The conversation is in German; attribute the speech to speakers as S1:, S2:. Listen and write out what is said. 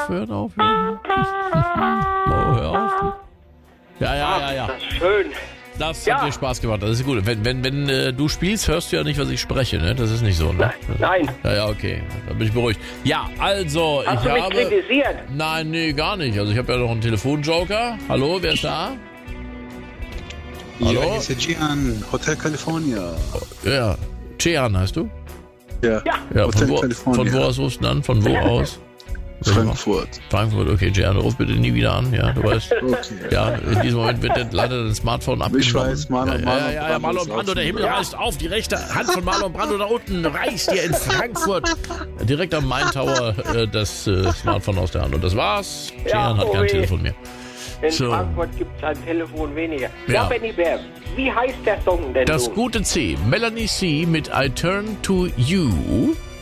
S1: hört auf. Hör auf. Ja.
S2: Das ist schön.
S1: Das hat dir Spaß gemacht, das ist gut. Wenn du spielst, hörst du ja nicht, was ich spreche, ne? Das ist nicht so, ne?
S2: Nein.
S1: Ja, okay. Da bin ich beruhigt. Ja, also,
S2: Hast du mich kritisiert?
S1: Nein, nee, gar nicht. Also ich habe ja noch einen Telefonjoker. Hallo, wer ist da? Hallo?
S3: Ja, hier ist der Gian, Hotel California.
S1: Ja, Chean heißt du?
S3: Ja,
S1: von
S3: Hotel
S1: wo
S3: California.
S1: aus rufst du an? Von wo aus?
S3: Frankfurt.
S1: Frankfurt, okay, Gian, ruf bitte nie wieder an, ja, du weißt.
S3: Okay.
S1: Ja, in diesem Moment wird leider dein Smartphone abgenommen.
S3: Ich weiß, Marlon
S1: Brando, der Himmel reißt auf, die rechte Hand von Marlon Brando da unten reißt hier in Frankfurt direkt am Main Tower das Smartphone aus der Hand. Und das war's. Gian hat kein Telefon mehr.
S2: In Frankfurt gibt es ein Telefon weniger.
S1: Ja.
S2: Ja, Benny Bär, wie heißt der Song denn?
S1: Das gute C, Melanie C. mit I Turn to You.